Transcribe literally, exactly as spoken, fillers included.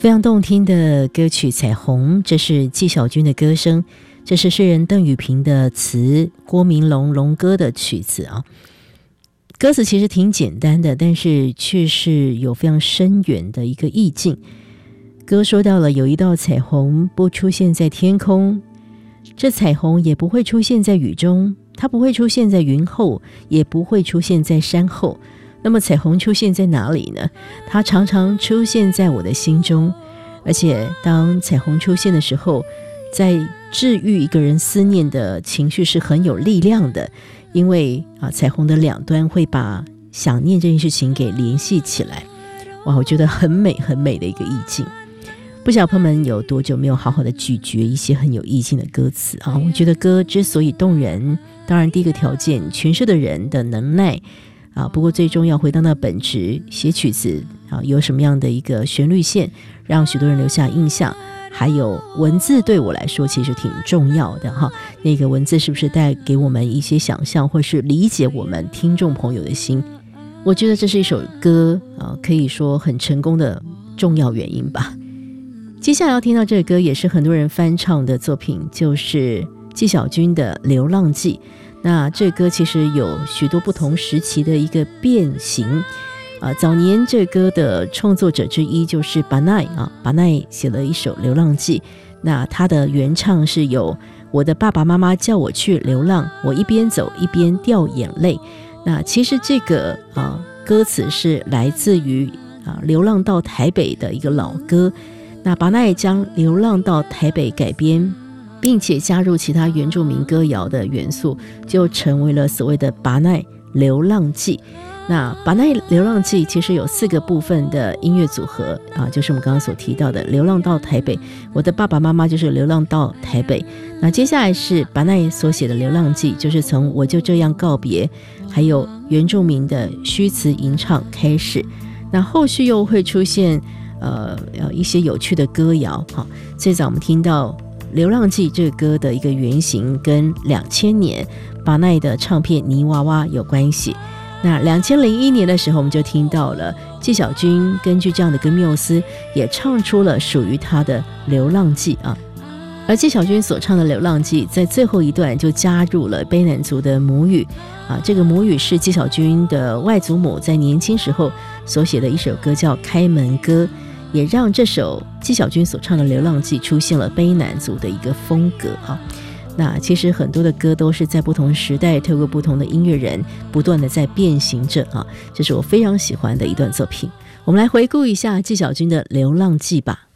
非常动听的歌曲《彩虹》，这是纪晓君的歌声，这是诗人邓雨萍的词，郭明龙龙哥的曲子啊。歌词其实挺简单的，但是却是有非常深远的一个意境。歌说到了有一道彩虹不出现在天空，这彩虹也不会出现在雨中，它不会出现在云后，也不会出现在山后。那么彩虹出现在哪里呢？它常常出现在我的心中，而且当彩虹出现的时候，在治愈一个人思念的情绪是很有力量的，因为啊，彩虹的两端会把想念这件事情给联系起来。哇，我觉得很美很美的一个意境。不晓得朋友们有多久没有好好的咀嚼一些很有意境的歌词啊？我觉得歌之所以动人，当然第一个条件诠释的人的能耐啊，不过最终要回到那本质，写曲子啊有什么样的一个旋律线，让许多人留下印象，还有文字对我来说其实挺重要的哈。那个文字是不是带给我们一些想象，或是理解我们听众朋友的心？我觉得这是一首歌啊，可以说很成功的重要原因吧。接下来要听到这个歌也是很多人翻唱的作品，就是纪晓君的《流浪记》。那这歌其实有许多不同时期的一个变形啊，早年这歌的创作者之一就是巴奈啊，巴奈写了一首《流浪记》，那他的原唱是有我的爸爸妈妈叫我去流浪，我一边走一边掉眼泪。那其实这个啊歌词是来自于啊流浪到台北的一个老歌，那巴奈将流浪到台北改编，并且加入其他原住民歌谣的元素，就成为了所谓的巴奈流浪记。那巴奈流浪记其实有四个部分的音乐组合啊，就是我们刚刚所提到的流浪到台北，我的爸爸妈妈就是流浪到台北。那接下来是巴奈所写的流浪记，就是从我就这样告别，还有原住民的虚词吟唱开始。那后续又会出现呃一些有趣的歌谣哈。最早我们听到流浪记这个歌的一个原型跟两千年巴奈的唱片泥娃娃有关系。那两千零一年的时候，我们就听到了纪晓君根据这样的一个缪斯，也唱出了属于他的流浪记啊。而纪晓君所唱的流浪记在最后一段就加入了卑南族的母语啊，这个母语是纪晓君的外祖母在年轻时候所写的一首歌叫开门歌，也让这首纪晓君所唱的流浪记出现了卑南族的一个风格啊。那其实很多的歌都是在不同时代透过不同的音乐人不断的在变形着啊，这是我非常喜欢的一段作品。我们来回顾一下纪晓君的流浪记吧。